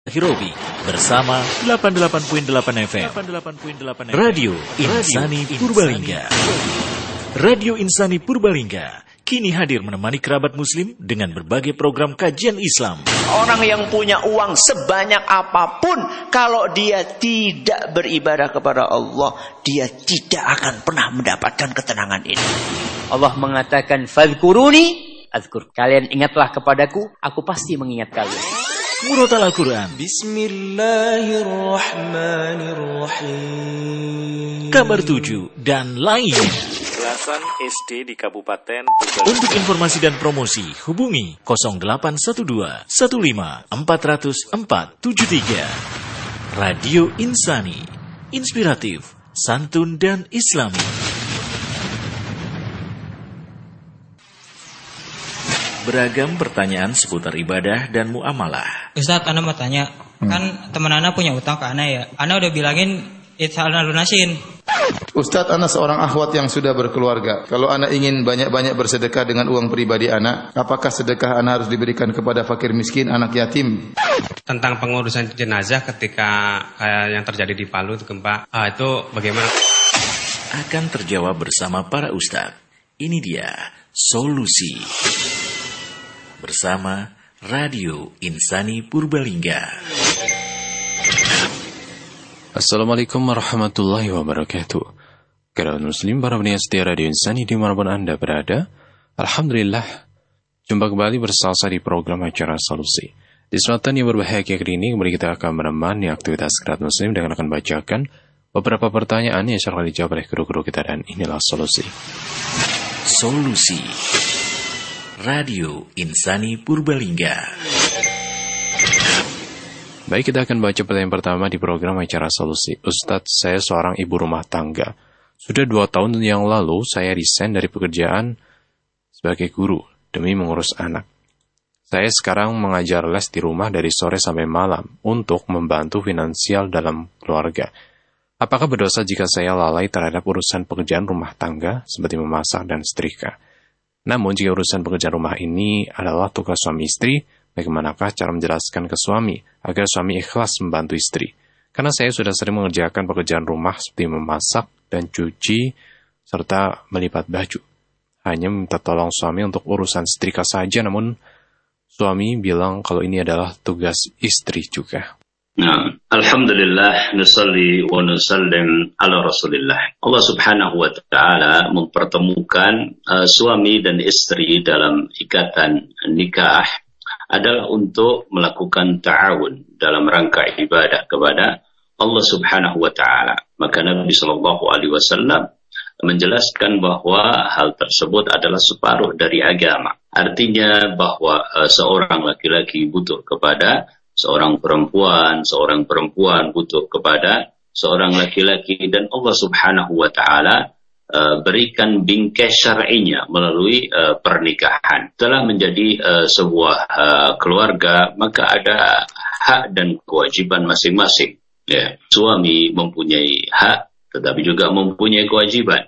Hirobi bersama 88.8 FM Radio Insani Purbalingga. Radio Insani Purbalingga kini hadir menemani kerabat muslim dengan berbagai program kajian Islam. Orang yang punya uang sebanyak apapun, kalau dia tidak beribadah kepada Allah, dia tidak akan pernah mendapatkan ketenangan ini. Allah mengatakan, "Fadhkuruni azkur." Kalian ingatlah kepadaku, aku pasti mengingat kalian. Murotal Al-Quran, Bismillahirrahmanirrahim, Kabar 7 dan lainnya. Belasan SD di Kabupaten Untuk informasi dan promosi hubungi 0812 15 400 473. Radio Insani, inspiratif, santun dan islami. Beragam pertanyaan seputar ibadah dan muamalah. Ustadz, Ana mau tanya, kan teman Ana punya utang ke Ana ya. Ana udah bilangin, Ana lunasin. Ustadz, Ana seorang akhwat yang sudah berkeluarga. Kalau Ana ingin banyak-banyak bersedekah dengan uang pribadi Ana, apakah sedekah Ana harus diberikan kepada fakir miskin, anak yatim? Tentang pengurusan jenazah ketika yang terjadi di Palu itu gempa, itu bagaimana? Akan terjawab bersama para ustadz. Ini dia solusi. Bersama Radio Insani Purbalingga. Assalamualaikum warahmatullahi wabarakatuh. Kerabat muslim, para pendengar setia Radio Insani dimanapun Anda berada, alhamdulillah jumpa kembali bersama di program acara Solusi. Di kesempatan yang berbahagia kali ini, kembali kita akan menemani aktivitas kerabat muslim dengan akan bacakan beberapa pertanyaan yang akan dijawab oleh guru-guru kita, dan inilah Solusi. Solusi Radio Insani Purbalingga. Baik, kita akan baca pertanyaan pertama di program acara Solusi. Ustadz, saya seorang ibu rumah tangga. Sudah 2 tahun yang lalu saya resign dari pekerjaan sebagai guru demi mengurus anak. Saya sekarang mengajar les di rumah dari sore sampai malam untuk membantu finansial dalam keluarga. Apakah berdosa jika saya lalai terhadap urusan pekerjaan rumah tangga seperti memasak dan setrika? Namun jika urusan pekerjaan rumah ini adalah tugas suami istri, bagaimanakah cara menjelaskan ke suami agar suami ikhlas membantu istri? Karena saya sudah sering mengerjakan pekerjaan rumah seperti memasak dan cuci serta melipat baju. Hanya minta tolong suami untuk urusan setrika saja, namun suami bilang kalau ini adalah tugas istri juga. Nah, alhamdulillah, nusalli wa nusallim ala Rasulillah. Allah Subhanahu wa taala mempertemukan suami dan istri dalam ikatan nikah adalah untuk melakukan ta'awun dalam rangka ibadah kepada Allah Subhanahu wa taala. Maka Nabi sallallahu alaihi wasallam menjelaskan bahwa hal tersebut adalah separuh dari agama. Artinya bahwa seorang laki-laki butuh kepada seorang perempuan butuh kepada seorang laki-laki, dan Allah Subhanahu wa taala berikan bingkai syar'inya melalui pernikahan. Telah menjadi sebuah keluarga, maka ada hak dan kewajiban masing-masing. Ya, suami mempunyai hak tetapi juga mempunyai kewajiban.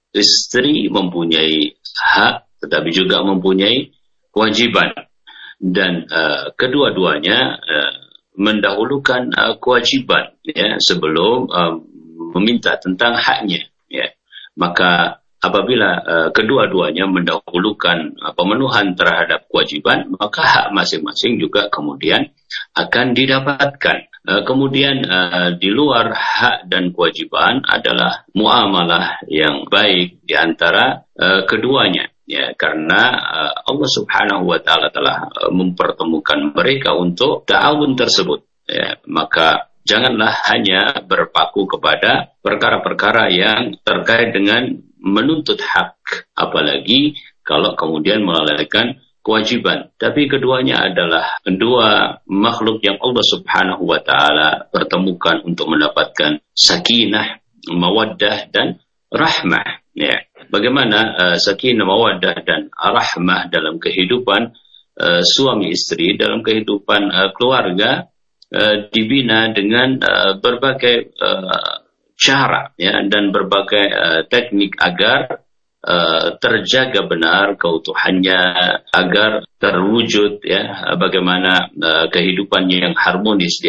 Istri mempunyai hak tetapi juga mempunyai kewajiban. Dan kedua-duanya mendahulukan kewajiban, ya, sebelum meminta tentang haknya, ya. Maka apabila kedua-duanya mendahulukan pemenuhan terhadap kewajiban, maka hak masing-masing juga kemudian akan didapatkan. Kemudian di luar hak dan kewajiban adalah muamalah yang baik di antara keduanya. Ya, karena Allah Subhanahu wa taala telah mempertemukan mereka untuk ta'awun tersebut. Ya, maka janganlah hanya berpaku kepada perkara-perkara yang terkait dengan menuntut hak, apalagi kalau kemudian melalaikan kewajiban. Tapi keduanya adalah dua makhluk yang Allah Subhanahu wa taala pertemukan untuk mendapatkan sakinah, mawaddah dan rahmah. Ya. Bagaimana sakinah, mawaddah dan rahmah dalam kehidupan suami istri, dalam kehidupan keluarga dibina dengan berbagai cara, ya, dan berbagai teknik agar terjaga benar keutuhannya agar terwujud ya bagaimana kehidupan yang harmonis di